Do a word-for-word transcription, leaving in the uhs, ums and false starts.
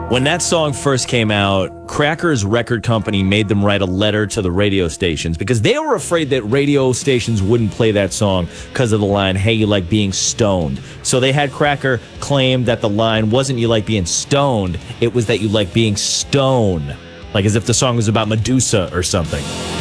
When that song first came out, Cracker's record company made them write a letter to the radio stations because they were afraid that radio stations wouldn't play that song because of the line, hey, you like being stoned. So they had Cracker claim that the line wasn't you like being stoned, it was that you like being stone. Like as if the song was about Medusa or something.